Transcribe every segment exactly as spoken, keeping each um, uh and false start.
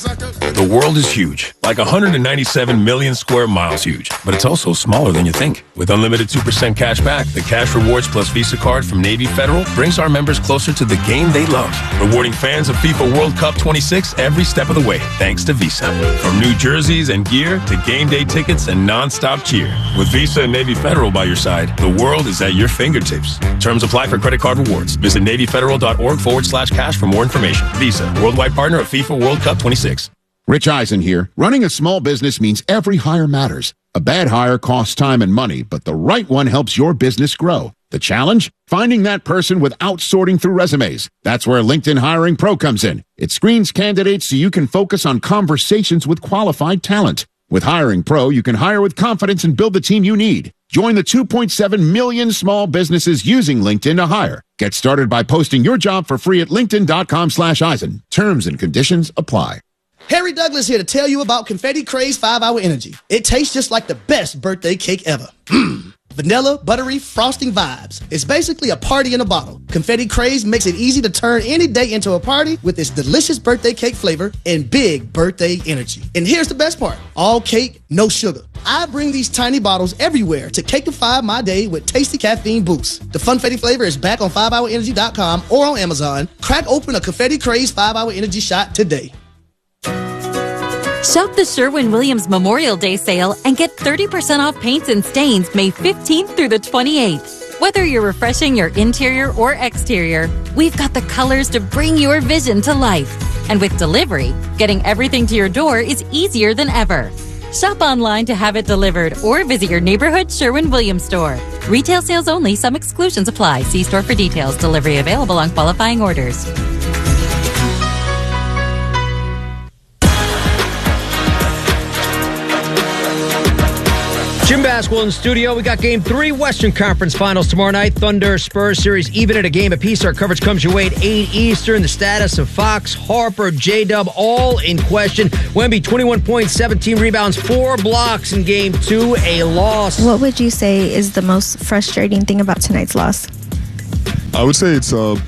The world is huge, like one hundred ninety-seven million square miles huge, but it's also smaller than you think. With unlimited two percent cash back, the Cash Rewards Plus Visa card from Navy Federal brings our members closer to the game they love, rewarding fans of FIFA World Cup twenty-six every step of the way, thanks to Visa. From new jerseys and gear to game day tickets and non-stop cheer. With Visa and Navy Federal by your side, the world is at your fingertips. Terms apply for credit card rewards. Visit NavyFederal.org forward slash cash for more information. Visa, worldwide partner of FIFA World Cup twenty-six. Rich Eisen here. Running a small business means every hire matters. A bad hire costs time and money, but the right one helps your business grow. The challenge? Finding that person without sorting through resumes. That's where LinkedIn Hiring Pro comes in. It screens candidates so you can focus on conversations with qualified talent. With Hiring Pro, you can hire with confidence and build the team you need. Join the two point seven million small businesses using LinkedIn to hire. Get started by posting your job for free at linkedin.com slash Eisen. Terms and conditions apply. Harry Douglas here to tell you about Confetti Craze five hour Energy. It tastes just like the best birthday cake ever. Mmm. Vanilla, buttery, frosting vibes. It's basically a party in a bottle. Confetti Craze makes it easy to turn any day into a party with its delicious birthday cake flavor and big birthday energy. And here's the best part. All cake, no sugar. I bring these tiny bottles everywhere to cakeify my day with tasty caffeine boosts. The Funfetti flavor is back on five hour energy dot com or on Amazon. Crack open a Confetti Craze five hour Energy shot today. Shop the Sherwin-Williams Memorial Day sale and get thirty percent off paints and stains May fifteenth through the twenty-eighth. Whether you're refreshing your interior or exterior, we've got the colors to bring your vision to life. And with delivery, getting everything to your door is easier than ever. Shop online to have it delivered or visit your neighborhood Sherwin-Williams store. Retail sales only. Some exclusions apply. See store for details. Delivery available on qualifying orders. Jim Baswell in studio. We got game three Western Conference Finals tomorrow night. Thunder Spurs series even at a game apiece. Our coverage comes your way at eight Eastern. The status of Fox, Harper, J-Dub all in question. Wemby, twenty-one points, seventeen rebounds, four blocks in game two. A loss. What would you say is the most frustrating thing about tonight's loss? I would say it's, uh,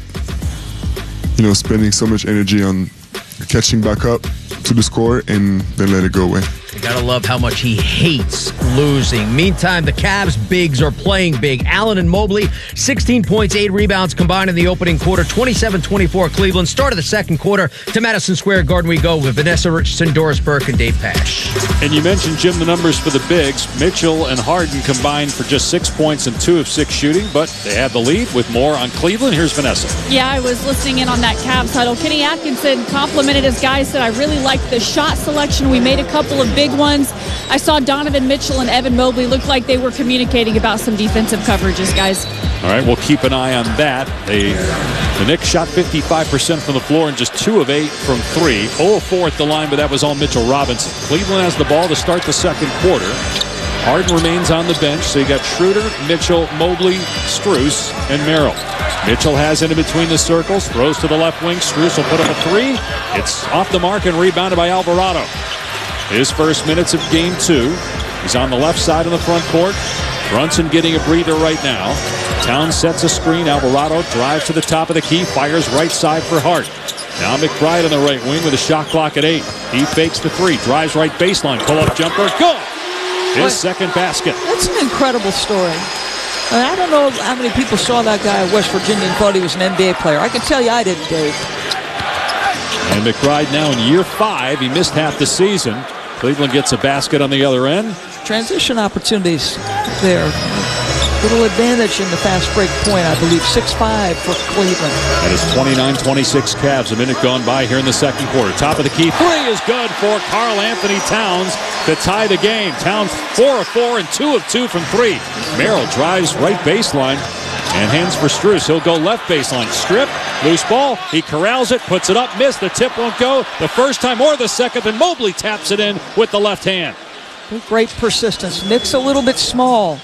you know, spending so much energy on catching back up to the score and then let it go away. You gotta love how much he hates losing. Meantime, the Cavs bigs are playing big. Allen and Mobley, sixteen points, eight rebounds combined in the opening quarter. twenty-seven twenty-four Cleveland. Start of the second quarter. To Madison Square Garden we go with Vanessa Richardson, Doris Burke, and Dave Pasch. And you mentioned, Jim, the numbers for the bigs. Mitchell and Harden combined for just six points and two of six shooting, but they had the lead with more on Cleveland. Here's Vanessa. Yeah, I was listening in on that Cavs title. Kenny Atkinson complimented his guys, said, I really liked the shot selection. We made a couple of big ones. I saw Donovan Mitchell and Evan Mobley look like they were communicating about some defensive coverages, guys. All right, we'll keep an eye on that. They, the Knicks shot fifty-five percent from the floor and just two of eight from three. zero of four at the line, but that was all Mitchell Robinson. Cleveland has the ball to start the second quarter. Harden remains on the bench, so you got Schroeder, Mitchell, Mobley, Strus, and Merrill. Mitchell has it in between the circles, throws to the left wing. Strus will put up a three. It's off the mark and rebounded by Alvarado. His first minutes of game two. He's on the left side of the front court. Brunson getting a breather right now. Towns sets a screen. Alvarado drives to the top of the key. Fires right side for Hart. Now McBride on the right wing with a shot clock at eight. He fakes the three. Drives right baseline. Pull-up jumper. Good! His second basket. That's an incredible story. I don't know how many people saw that guy at West Virginia and thought he was an N B A player. I can tell you I didn't, Dave. And McBride now in year five. He missed half the season. Cleveland gets a basket on the other end. Transition opportunities there. Little advantage in the fast break point, I believe. six five for Cleveland. That is twenty-nine twenty-six Cavs. A minute gone by here in the second quarter. Top of the key. Three is good for Karl Anthony Towns to tie the game. Towns four of four and two of two from three. Merrill drives right baseline and hands for Strus. He'll go left baseline. Strip. Loose ball. He corrals it. Puts it up. Missed. The tip won't go the first time or the second. Then Mobley taps it in with the left hand. Great persistence. Knicks a little bit small.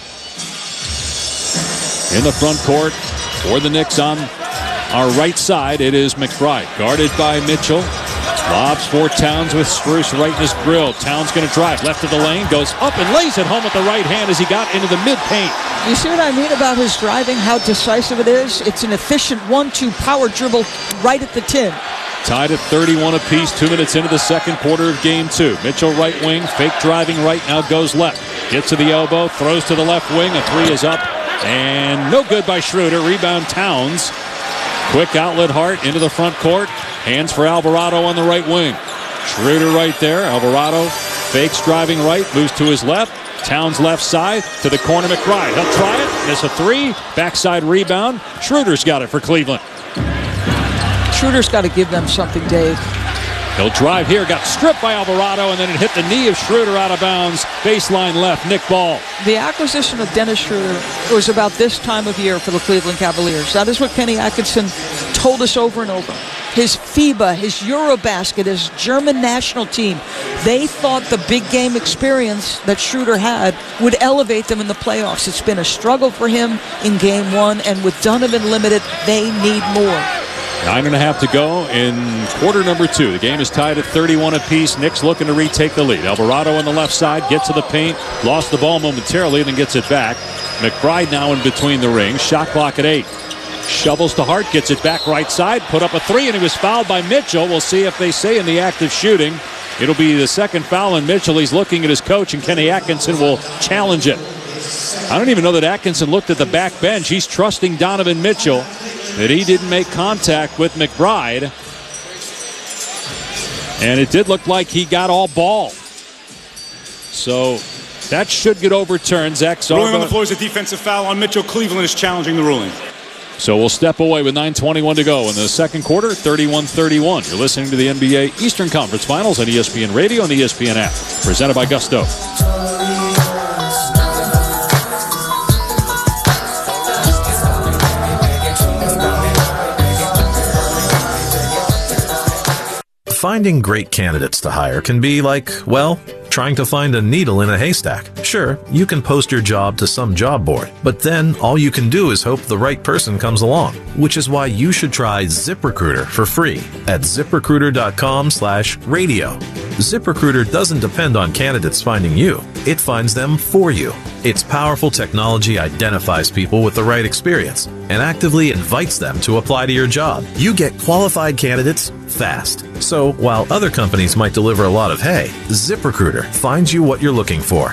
In the front court for the Knicks on our right side, it is McBride. Guarded by Mitchell. Lobs for Towns with Strus right in his grill. Towns going to drive left of the lane. Goes up and lays it home with the right hand as he got into the mid-paint. You see what I mean about his driving, how decisive it is? It's an efficient one two power dribble right at the tin. Tied at thirty-one apiece, two minutes into the second quarter of game two. Mitchell right wing, fake driving right, now goes left. Gets to the elbow, throws to the left wing. A three is up, and no good by Schroeder. Rebound Towns. Quick outlet Hart into the front court. Hands for Alvarado on the right wing. Schroeder right there. Alvarado fakes driving right, moves to his left. Towns left side to the corner. McBride. He'll try it. Miss a three. Backside rebound. Schroeder's got it for Cleveland. Schroeder's got to give them something, Dave. He'll drive here. Got stripped by Alvarado, and then it hit the knee of Schroeder out of bounds. Baseline left. Nick Ball. The acquisition of Dennis Schroeder was about this time of year for the Cleveland Cavaliers. That is what Kenny Atkinson told us over and over. His FIBA, his Eurobasket, his German national team, they thought the big game experience that Schroeder had would elevate them in the playoffs. It's been a struggle for him in game one, and with Donovan limited, they need more. Nine and a half to go in quarter number two. The game is tied at thirty-one apiece. Knicks looking to retake the lead. Alvarado on the left side, gets to the paint, lost the ball momentarily, then gets it back. McBride now in between the rings. Shot clock at eight. Shovels to Hart, gets it back right side, put up a three, and he was fouled by Mitchell. We'll see if they say in the act of shooting. It'll be the second foul on Mitchell. He's looking at his coach, and Kenny Atkinson will challenge it. I don't even know that Atkinson looked at the back bench. He's trusting Donovan Mitchell that he didn't make contact with McBride. And it did look like he got all ball. So that should get overturned. Zach Zarba. Ruling on the floor is a defensive foul on Mitchell. Cleveland is challenging the ruling. So we'll step away with nine twenty-one to go in the second quarter, thirty-one thirty-one. You're listening to the N B A Eastern Conference Finals on E S P N Radio and the E S P N app. Presented by Gusto. Finding great candidates to hire can be like, well, trying to find a needle in a haystack. Sure, you can post your job to some job board, but then all you can do is hope the right person comes along, which is why you should try ZipRecruiter for free at ZipRecruiter.com slash radio. ZipRecruiter doesn't depend on candidates finding you. It finds them for you. Its powerful technology identifies people with the right experience and actively invites them to apply to your job. You get qualified candidates fast. So while other companies might deliver a lot of hay, ZipRecruiter finds you what you're looking for.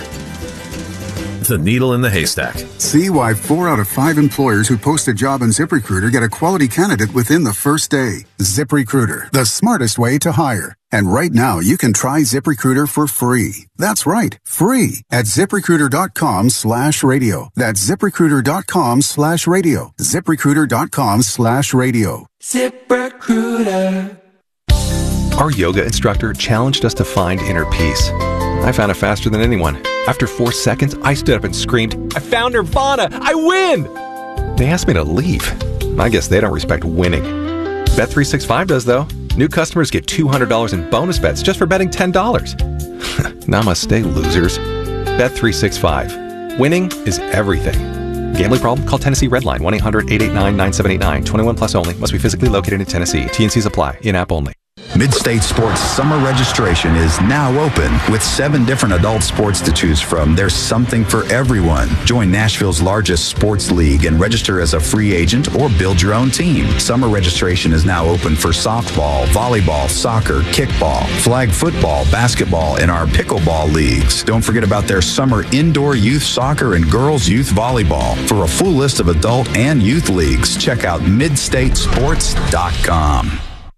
The needle in the haystack. See why four out of five employers who post a job on ZipRecruiter get a quality candidate within the first day. ZipRecruiter, the smartest way to hire. And right now, you can try ZipRecruiter for free. That's right, free at ZipRecruiter.com slash radio. That's ZipRecruiter.com slash radio. ZipRecruiter.com slash radio. ZipRecruiter. Our yoga instructor challenged us to find inner peace. I found it faster than anyone. After four seconds, I stood up and screamed, I found Nirvana! I win! They asked me to leave. I guess they don't respect winning. Bet three sixty-five does, though. New customers get two hundred dollars in bonus bets just for betting ten dollars. Namaste, losers. Bet three sixty-five. Winning is everything. Gambling problem? Call Tennessee Redline, one eight hundred eight eight nine nine seven eight nine. twenty-one plus only. Must be physically located in Tennessee. T and Cs apply. In-app only. Midstate Sports summer registration is now open. With seven different adult sports to choose from, there's something for everyone. Join Nashville's largest sports league and register as a free agent or build your own team. Summer registration is now open for softball, volleyball, soccer, kickball, flag football, basketball, and our pickleball leagues. Don't forget about their summer indoor youth soccer and girls youth volleyball. For a full list of adult and youth leagues, check out midstate sports dot com.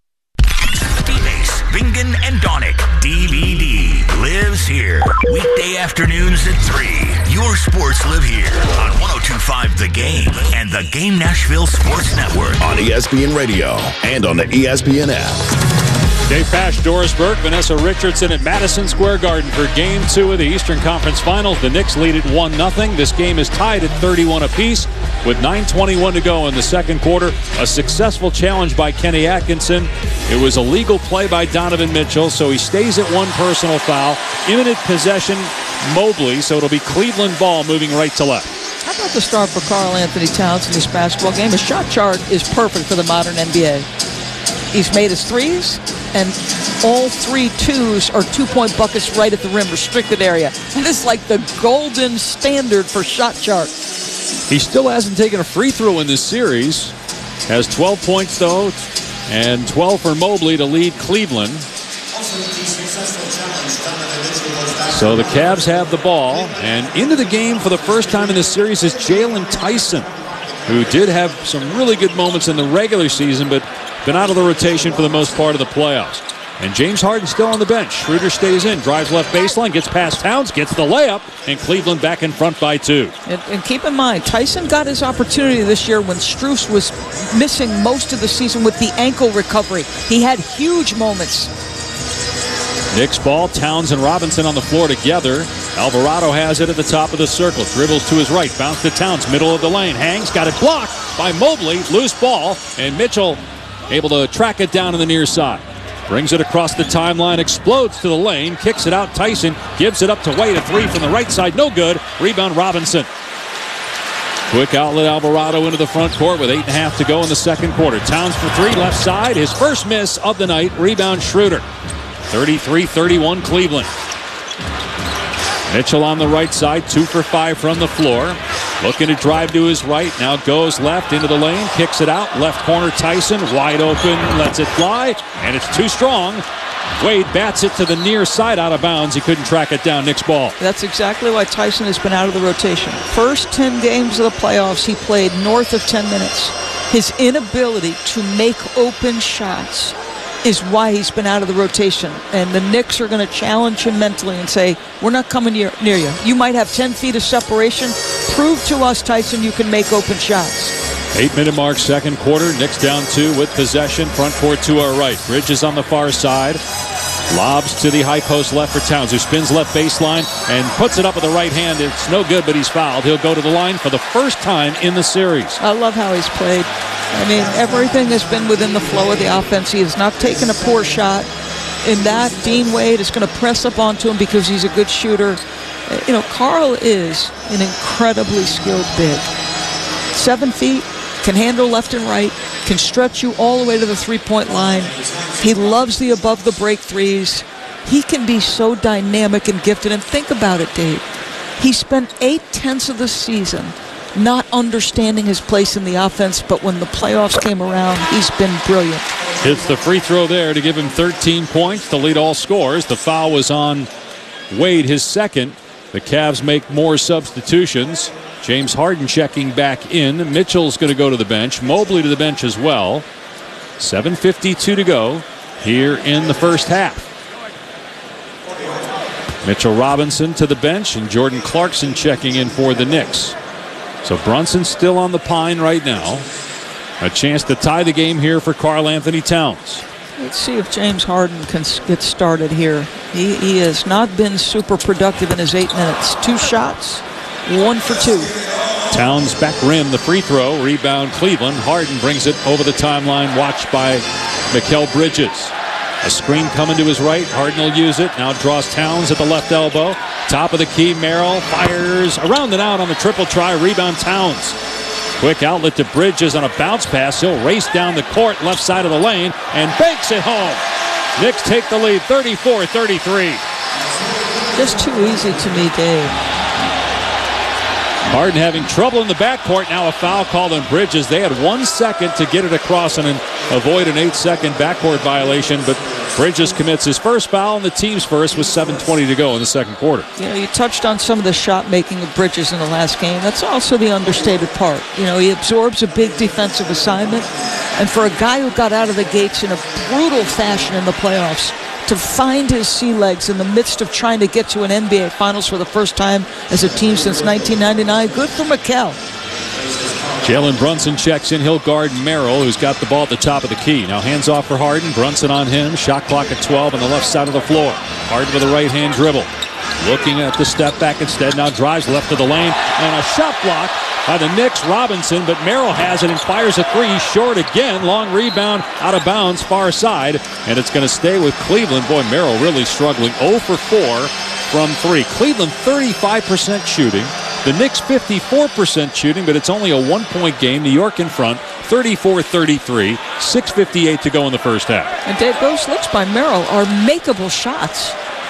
Bingen and Donick D V D lives here. Weekday afternoons at three. Your sports live here on one oh two point five The Game and the Game Nashville Sports Network. On E S P N Radio and on the E S P N app. Dave Pasch, Doris Burke, Vanessa Richardson at Madison Square Garden for Game two of the Eastern Conference Finals. The Knicks lead at one nothing. This game is tied at thirty-one apiece with nine twenty-one to go in the second quarter. A successful challenge by Kenny Atkinson. It was a legal play by Donovan Mitchell, so he stays at one personal foul. Imminent possession, Mobley, so it'll be Cleveland ball moving right to left. How about the start for Karl Anthony Towns in this basketball game? His shot chart is perfect for the modern N B A. He's made his threes, and all three twos are two-point buckets right at the rim, restricted area. That is like the golden standard for shot chart. He still hasn't taken a free throw in this series. Has twelve points, though. and twelve for Mobley to lead Cleveland. So the Cavs have the ball, and into the game for the first time in this series is Jalen Tyson, who did have some really good moments in the regular season, but been out of the rotation for the most part of the playoffs. And James Harden still on the bench. Schroeder stays in, drives left baseline, gets past Towns, gets the layup, and Cleveland back in front by two. And, and keep in mind, Tyson got his opportunity this year when Strus was missing most of the season with the ankle recovery. He had huge moments. Knicks ball, Towns and Robinson on the floor together. Alvarado has it at the top of the circle. Dribbles to his right, bounce to Towns, middle of the lane. Hangs, got it blocked by Mobley. Loose ball, and Mitchell able to track it down to the near side. Brings it across the timeline, explodes to the lane, kicks it out. Tyson gives it up to Wade. A three from the right side, no good. Rebound Robinson. Quick outlet Alvarado into the front court with eight and a half to go in the second quarter. Towns for three, left side. His first miss of the night. Rebound Schroeder. thirty-three thirty-one Cleveland. Mitchell on the right side, two for five from the floor. Looking to drive to his right, now goes left into the lane, kicks it out. Left corner Tyson, wide open, lets it fly, and it's too strong. Wade bats it to the near side, out of bounds. He couldn't track it down. Knicks ball. That's exactly why Tyson has been out of the rotation. First ten games of the playoffs, he played north of ten minutes. His inability to make open shots is why he's been out of the rotation. And the Knicks are going to challenge him mentally and say, we're not coming near, near you. You might have ten feet of separation. Prove to us, Tyson, you can make open shots. Eight-minute mark, second quarter. Knicks down two with possession. Front court to our right. Bridges on the far side. Lobs to the high post left for Towns, who spins left baseline and puts it up with the right hand. It's no good, but he's fouled. He'll go to the line for the first time in the series. I love how he's played. I mean, everything has been within the flow of the offense. He has not taken a poor shot. In that, Dean Wade is going to press up onto him because he's a good shooter. You know, Karl is an incredibly skilled big. Seven feet, can handle left and right, can stretch you all the way to the three-point line. He loves the above-the-break threes. He can be so dynamic and gifted. And think about it, Dave. He spent eight-tenths of the season not understanding his place in the offense, but when the playoffs came around, he's been brilliant. Hits the free throw there to give him thirteen points to lead all scores. The foul was on Wade, his second. The Cavs make more substitutions. James Harden checking back in. Mitchell's going to go to the bench. Mobley to the bench as well. seven fifty-two to go here in the first half. Mitchell Robinson to the bench, and Jordan Clarkson checking in for the Knicks. So Brunson's still on the pine right now. A chance to tie the game here for Karl Anthony Towns. Let's see if James Harden can get started here. He, he has not been super productive in his eight minutes. Two shots, one for two. Towns back rim, the free throw. Rebound Cleveland. Harden brings it over the timeline, watched by Mikal Bridges. A screen coming to his right. Harden will use it. Now draws Towns at the left elbow. Top of the key, Merrill fires around and out on the triple try. Rebound Towns. Quick outlet to Bridges on a bounce pass. He'll race down the court, left side of the lane, and banks it home. Knicks take the lead, thirty-four thirty-three. Just too easy to me, Dave. Harden having trouble in the backcourt. Now a foul called on Bridges. They had one second to get it across and avoid an eight-second backcourt violation, but Bridges commits his first foul, and the team's first with seven twenty to go in the second quarter. You know, you touched on some of the shot making of Bridges in the last game. That's also the understated part. You know, he absorbs a big defensive assignment, and for a guy who got out of the gates in a brutal fashion in the playoffs, to find his sea legs in the midst of trying to get to an N B A Finals for the first time as a team since nineteen ninety-nine. Good for Mikal. Jalen Brunson checks in. He'll guard Merrill, who's got the ball at the top of the key. Now hands off for Harden. Brunson on him. Shot clock at twelve on the left side of the floor. Harden with a right-hand dribble. Looking at the step back instead. Now drives left of the lane. And a shot block by the Knicks. Robinson, but Merrill has it and fires a three. Short again. Long rebound out of bounds, far side. And it's going to stay with Cleveland. Boy, Merrill really struggling. zero for four from three. Cleveland thirty-five percent shooting. The Knicks fifty-four percent shooting, but it's only a one-point game. New York in front, thirty-four thirty-three. six fifty-eight to go in the first half. And Dave, those looks by Merrill are makeable shots.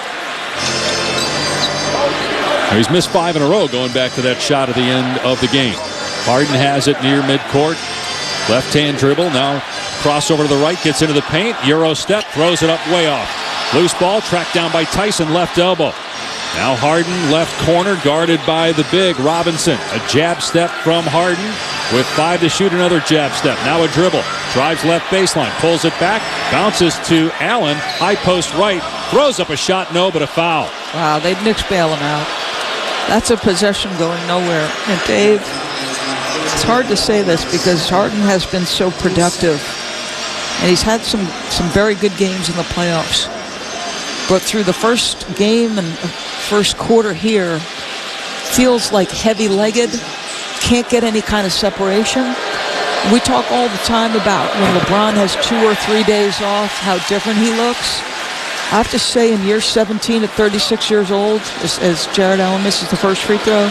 He's missed five in a row going back to that shot at the end of the game. Harden has it near midcourt. Left-hand dribble. Now crossover to the right, gets into the paint. Euro step, throws it up way off. Loose ball, tracked down by Tyson, left elbow. Now Harden, left corner, guarded by the big Robinson. A jab step from Harden with five to shoot, another jab step. Now a dribble. Drives left baseline, pulls it back, bounces to Allen. High post right, throws up a shot, no, but a foul. Wow, they'd Knicks bail him out. That's a possession going nowhere. And Dave, it's hard to say this because Harden has been so productive. And he's had some, some very good games in the playoffs. But through the first game and first quarter here, feels like heavy-legged, can't get any kind of separation. We talk all the time about when LeBron has two or three days off, how different he looks. I have to say, in year seventeen at thirty-six years old, as, as Jared Allen misses the first free throw,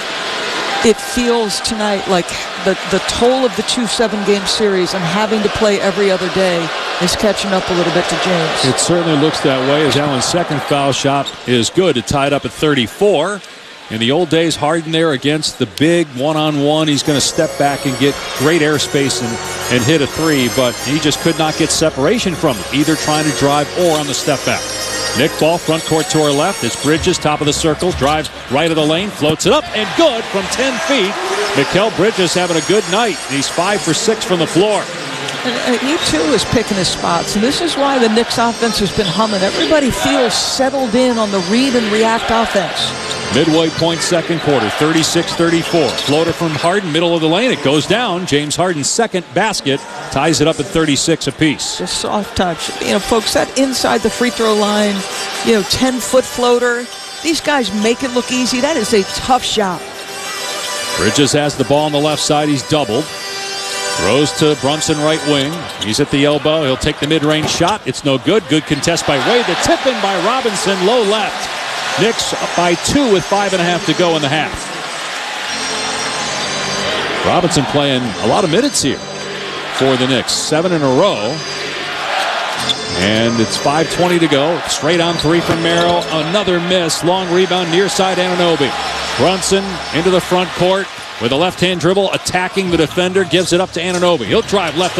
it feels tonight like the, the toll of the two seven-game series and having to play every other day is catching up a little bit to James. It certainly looks that way as Allen's second foul shot is good to tie it up at thirty-four. In the old days, Harden there against the big one-on-one. He's going to step back and get great airspace and, and hit a three, but he just could not get separation from it, either trying to drive or on the step back. Nick ball, front court to our left. It's Bridges, top of the circle, drives right of the lane, floats it up, and good from ten feet. Mikal Bridges having a good night. He's five for six from the floor. And he, too, is picking his spots. And this is why the Knicks offense has been humming. Everybody feels settled in on the read and react offense. Midway point second quarter, thirty-six thirty-four. Floater from Harden, middle of the lane. It goes down. James Harden's second basket ties it up at thirty-six apiece. Just soft touch. You know, folks, that inside the free throw line, you know, ten-foot floater, these guys make it look easy. That is a tough shot. Bridges has the ball on the left side. He's doubled. Throws to Brunson right wing. He's at the elbow. He'll take the mid-range shot. It's no good. Good contest by Wade. The tip in by Robinson. Low left. Knicks up by two with five and a half to go in the half. Robinson playing a lot of minutes here for the Knicks. Seven in a row. And it's five twenty to go. Straight on three from Merrill. Another miss. Long rebound near side Anunoby. Brunson into the front court with a left-hand dribble, attacking the defender, gives it up to Anunoby. He'll drive left